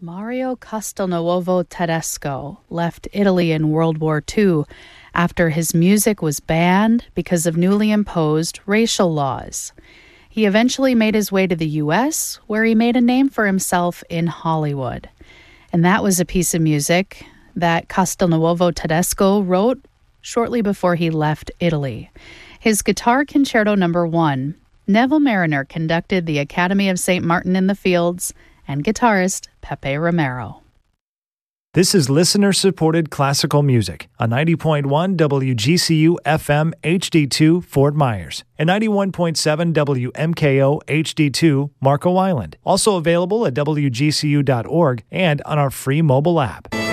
Mario Castelnuovo Tedesco left Italy in World War II after his music was banned because of newly imposed racial laws. He eventually made his way to the U.S., where he made a name for himself in Hollywood. And that was a piece of music that Castelnuovo Tedesco wrote shortly before he left Italy. His Guitar Concerto No. 1, Neville Marriner conducted the Academy of St. Martin in the Fields, and guitarist Pepe Romero. This is listener-supported classical music on 90.1 WGCU FM HD2 Fort Myers and 91.7 WMKO HD2 Marco Island. Also available at WGCU.org and on our free mobile app.